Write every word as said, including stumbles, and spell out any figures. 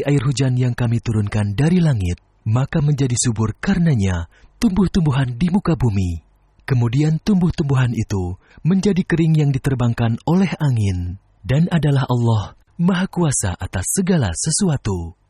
air hujan yang kami turunkan dari langit, maka menjadi subur karenanya tumbuh-tumbuhan di muka bumi. Kemudian tumbuh-tumbuhan itu menjadi kering yang diterbangkan oleh angin, dan adalah Allah Maha Kuasa atas segala sesuatu.